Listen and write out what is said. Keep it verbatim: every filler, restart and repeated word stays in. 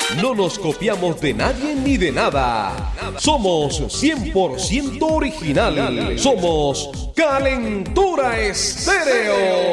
No nos copiamos de nadie ni de nada. Somos cien por ciento original. Somos Calentura Estéreo.